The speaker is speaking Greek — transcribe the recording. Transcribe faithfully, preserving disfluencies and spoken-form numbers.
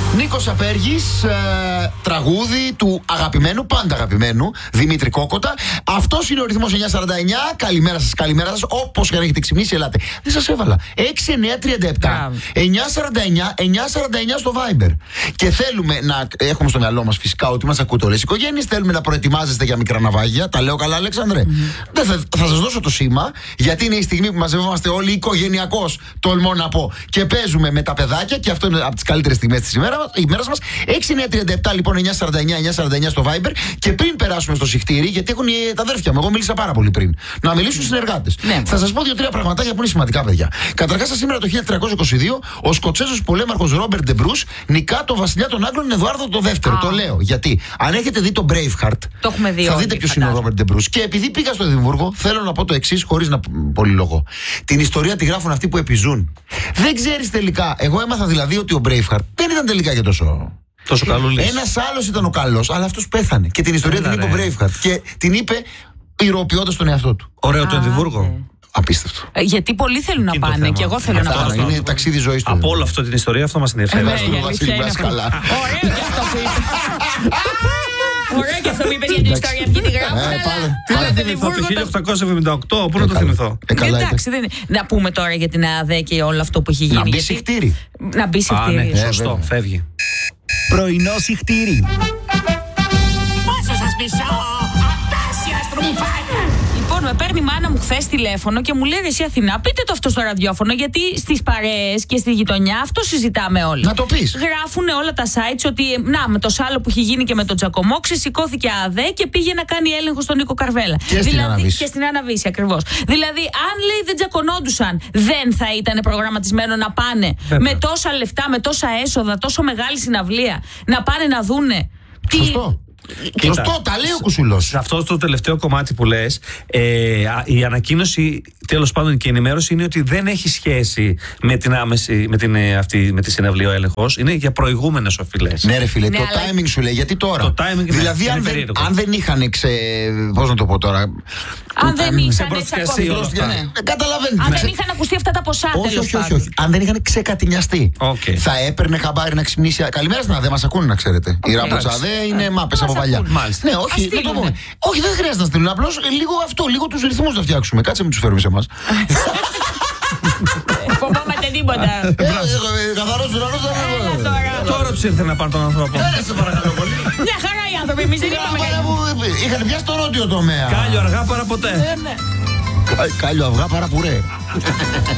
Νίκος Απέργης, ε, τραγούδι του αγαπημένου, πάντα αγαπημένου, Δημήτρη Κόκοτα. Αυτός είναι ο ρυθμός εννιά σαράντα εννιά. Καλημέρα σας, καλημέρα σας. Όπως και αν έχετε ξυπνήσει, ελάτε. Δεν σας έβαλα. έξι εννιά τριάντα επτά εννιά σαράντα εννιά εννιά σαράντα εννιά στο Viber. Και θέλουμε να έχουμε στο μυαλό μας φυσικά ότι μας ακούτε όλες οι οικογένειες. Θέλουμε να προετοιμάζεστε για μικρά ναυάγια. Τα λέω καλά, Αλέξανδρε. Mm-hmm. Δεν θα, θα σας δώσω το σήμα, γιατί είναι η στιγμή που μαζευόμαστε όλοι οικογενειακώς, τολμώ να πω. Και παίζουμε με τα παιδάκια, και αυτό είναι από τις καλύτερες στιγμές της ημέρας μας. έξι εννιά τριάντα επτά λοιπόν εννιά σαράντα εννιά εννιά σαράντα εννιά στο Viber. Και πριν περάσουμε στο συχτήρι, γιατί έχουν τα αδέρφια μου, εγώ μίλησα πάρα πολύ πριν, να μιλήσουν οι συνεργάτες. Ναι. Θα σας πω δύο-τρία πραγματάκια που είναι σημαντικά, παιδιά. Καταρχάς, σήμερα το χίλια τριακόσια είκοσι δύο, ο Σκοτσέζος πολέμαρχος Ρόμπερτ Ντε Μπρούς νικά τον βασιλιά των Άγγλων Εδουάρδο το δεύτερο. Ah. Το λέω γιατί, αν έχετε δει το Braveheart, το έχουμε δει, θα δείτε ποιος είναι ο Ρόμπερτ Ντε Μπρούς. Και επειδή πήγα στο Εδιμβούργο, θέλω να πω το εξής, χωρίς να πολυλογώ. Την ιστορία τη γράφουν αυτοί που επιζούν. Δεν ξέρεις τελικά. Εγώ έμαθα δηλαδή ότι ο Braveheart δεν ήταν τελικά και τόσο. Τόσο καλούλης. Ένας άλλος ήταν ο καλός, αλλά αυτός πέθανε. Και την ιστορία Έλα, την είπε ο Braveheart. Και την είπε ηρωοποιώντας τον εαυτό του. Ωραίο το Εδιμβούργο. Απίστευτο. Ε, γιατί πολλοί θέλουν να πάνε και εγώ θέλω να πάω. Είναι ταξίδι ζωής του. Από όλο αυτό την ιστορία, αυτό μας ενδιαφέρει. Ωραία και αυτό που είπε. Ωραία και αυτό που είπε για την ιστορία. Ποιοι τη γράφουν. Τι να θυμηθώ, το χίλια οκτακόσια εβδομήντα οκτώ, πού να το θυμηθώ. Εντάξει, να πούμε τώρα για την ΑΔΕ και όλο αυτό που έχει γίνει. Να μπει συχτήρι. Να μπει συχτήρι. Σωστό, φεύγει. Πρωινό συχτήρι. Πόσο σας μισώ, απέσια στρουμφάνια. Λοιπόν, με παίρνει η μάνα μου χθες τηλέφωνο και μου λέει: εσύ Αθηνά, πείτε το αυτό στο ραδιόφωνο, γιατί στις παρέες και στη γειτονιά αυτό συζητάμε όλοι. Να το πεις. Γράφουν όλα τα sites ότι να, με το σάλο που έχει γίνει και με τον Τζακωμό, ξεσηκώθηκε ΑΔΕ και πήγε να κάνει έλεγχο στον Νίκο Καρβέλα. Και δηλαδή, στην Αναβίση. Και στην Αναβίση, ακριβώς. Δηλαδή, αν λέει δεν τζακωνόντουσαν, δεν θα ήταν προγραμματισμένο να πάνε Βέβαια. με τόσα λεφτά, με τόσα έσοδα, τόσο μεγάλη συναυλία, να πάνε να δούνε. Σωστό. Τι... Σωστό, τα λέει ο Κουσουλός. Σε αυτό το τελευταίο κομμάτι που λες, ε, η ανακοίνωση, τέλος πάντων και η ενημέρωση, είναι ότι δεν έχει σχέση με την άμεση, με την, αυτή, με τη συναυλία ο έλεγχος. Είναι για προηγούμενες οφειλές. Ναι, ρε φίλε, ναι, το αλλά... timing σου λέει. Γιατί τώρα. Το timing δηλαδή, είναι αν, δεν, περίεργο. αν δεν είχαν ξε. Πώς να το πω τώρα. Αν δεν είχαν προστιαστεί όλα αυτά. Ναι. Καταλαβαίνετε. Αν δεν είχαν ακουστεί αυτά τα ποσά, όχι, όχι, όχι, όχι. Αν δεν είχαν ξεκατηνιαστεί. Okay. Θα έπαιρνε χαμπάρι να ξυπνήσει. Καλημέρα στην ΑΔΕ, μας ακούνε να ξέρετε. Οι ράμποτσα ΑΔΕ είναι μάπες από παλιά. Ναι, όχι, δεν το πούμε. Όχι, δεν χρειάζεται να στείλουν. Απλώς λίγο αυτό, λίγο τους ρυθμούς να φτιάξουμε. Κάτσε μην τους φέρουμε σε εμάς. Φοβάμαι τίποτα. Καθαρός ουρανός δεν είναι. Τώρα τους ήρθε να πάρουν τον άνθρωπο. Σε παρακαλώ πολύ. Μια χαρά οι άνθρωποι, εμείς δεν είπαμε. Είχαν πιάσει το ρόντιο τομέα. Κάλιο αργά παρά ποτέ. Κάλιο αυγά παρά πουρέ.